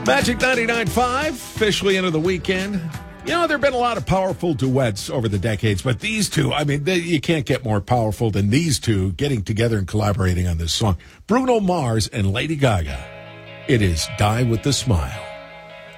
Magic 99.5, officially into the weekend. You know, there have been a lot of powerful duets over the decades, but these two, I mean, you can't get more powerful than these two getting together and collaborating on this song. Bruno Mars and Lady Gaga. It is Die With the Smile.